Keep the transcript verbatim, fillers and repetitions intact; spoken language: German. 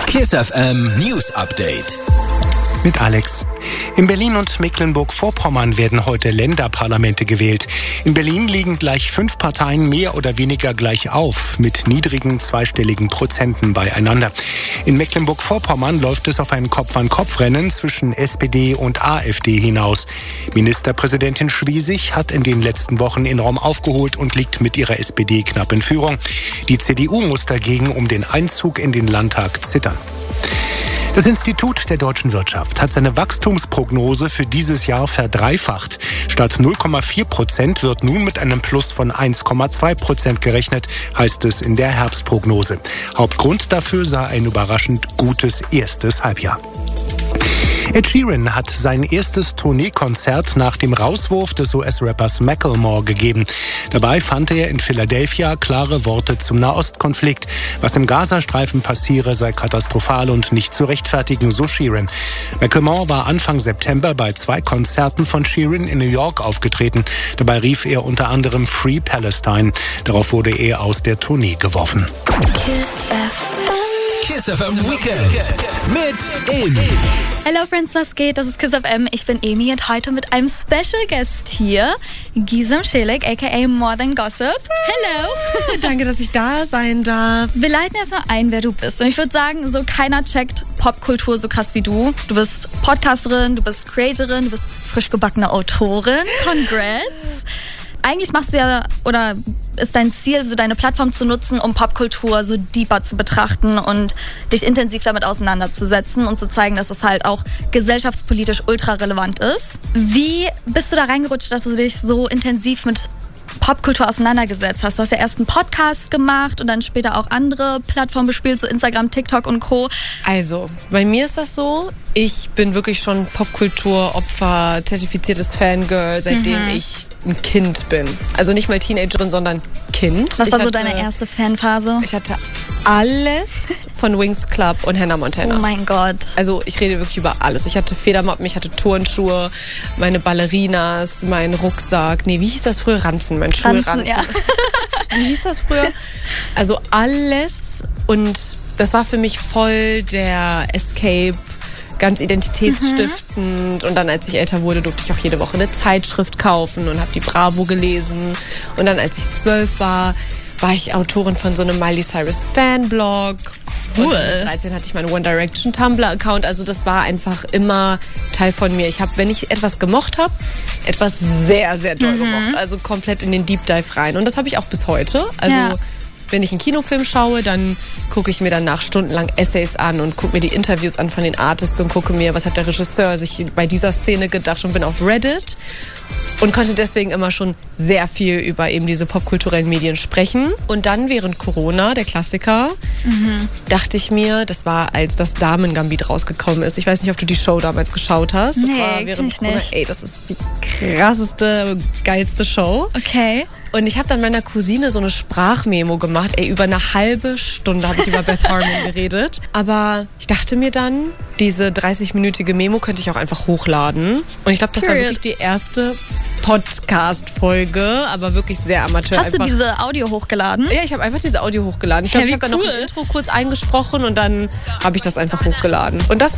KISS F M News Update. Mit Alex. In Berlin und Mecklenburg-Vorpommern werden heute Länderparlamente gewählt. In Berlin liegen gleich fünf Parteien mehr oder weniger gleich auf, mit niedrigen zweistelligen Prozenten beieinander. In Mecklenburg-Vorpommern läuft es auf ein Kopf-an-Kopf-Rennen zwischen S P D und AfD hinaus. Ministerpräsidentin Schwesig hat in den letzten Wochen enorm aufgeholt und liegt mit ihrer S P D knapp in Führung. Die C D U muss dagegen um den Einzug in den Landtag zittern. Das Institut der deutschen Wirtschaft hat seine Wachstumsprognose für dieses Jahr verdreifacht. Statt null Komma vier Prozent wird nun mit einem Plus von eins Komma zwei Prozent gerechnet, heißt es in der Herbstprognose. Hauptgrund dafür sei ein überraschend gutes erstes Halbjahr. Ed Sheeran hat sein erstes Tourneekonzert nach dem Rauswurf des U S-Rappers Macklemore gegeben. Dabei fand er in Philadelphia klare Worte zum Nahostkonflikt. Was im Gazastreifen passiere, sei katastrophal und nicht zu rechtfertigen, so Sheeran. Macklemore war Anfang September bei zwei Konzerten von Sheeran in New York aufgetreten. Dabei rief er unter anderem Free Palestine. Darauf wurde er aus der Tournee geworfen. KISS F M Weekend mit Amy. Hello Friends, was geht? Das ist KISS F M. Ich bin Amy und heute mit einem Special Guest hier, Gizem Celik, aka More Than Gossip. Hello! Danke, dass ich da sein darf. Wir leiten erstmal ein, wer du bist. Und ich würde sagen, so keiner checkt Popkultur so krass wie du. Du bist Podcasterin, du bist Creatorin, du bist frisch gebackene Autorin. Congrats! Eigentlich machst du ja, oder ist dein Ziel, so deine Plattform zu nutzen, um Popkultur so deeper zu betrachten und dich intensiv damit auseinanderzusetzen und zu zeigen, dass es halt auch gesellschaftspolitisch ultra relevant ist. Wie bist du da reingerutscht, dass du dich so intensiv mit Popkultur auseinandergesetzt hast? Du hast ja erst einen Podcast gemacht und dann später auch andere Plattformen bespielt, so Instagram, TikTok und Co. Also, bei mir ist das so, ich bin wirklich schon Popkulturopfer, zertifiziertes Fangirl, seitdem mhm. ich ein Kind bin. Also nicht mal Teenagerin, sondern Kind. Was ich war so hatte, deine erste Fanphase? Ich hatte alles von Winx Club und Hannah Montana. Oh mein Gott. Also ich rede wirklich über alles. Ich hatte Federmappen, ich hatte Turnschuhe, meine Ballerinas, meinen Rucksack. Nee, wie hieß das früher? Ranzen, mein Schulranzen. Ja. Wie hieß das früher? Also alles. Und das war für mich voll der Escape, ganz identitätsstiftend. Mhm. Und dann, als ich älter wurde, durfte ich auch jede Woche eine Zeitschrift kaufen und habe die Bravo gelesen. Und dann, als ich zwölf war, war ich Autorin von so einem Miley Cyrus Fanblog. Cool. Und mit dreizehn hatte ich meinen One Direction Tumblr-Account. Also das war einfach immer Teil von mir. Ich habe, wenn ich etwas gemocht habe, etwas sehr, sehr doll mhm. gemocht. Also komplett in den Deep Dive rein. Und das habe ich auch bis heute. Also ja. Wenn ich einen Kinofilm schaue, dann gucke ich mir danach stundenlang Essays an und gucke mir die Interviews an von den Artists und gucke mir, was hat der Regisseur sich bei dieser Szene gedacht, und bin auf Reddit und konnte deswegen immer schon sehr viel über eben diese popkulturellen Medien sprechen. Und dann während Corona, der Klassiker, mhm. dachte ich mir, das war, als das Damen-Gambit rausgekommen ist. Ich weiß nicht, ob du die Show damals geschaut hast. Das nee, war während Corona. Nicht. Ey, das ist die krasseste, geilste Show. Okay. Und ich habe dann meiner Cousine so eine Sprachmemo gemacht. Ey, über eine halbe Stunde habe ich über Beth Harmon geredet. Aber ich dachte mir dann, diese dreißig-minütige Memo könnte ich auch einfach hochladen. Und ich glaube, das Period. war wirklich die erste Podcast-Folge, aber wirklich sehr amateur. Hast einfach. du diese Audio hochgeladen? Ja, ich habe einfach diese Audio hochgeladen. Ich glaube, ich habe cool. dann noch ein Intro kurz eingesprochen und dann habe ich das einfach hochgeladen. Und das war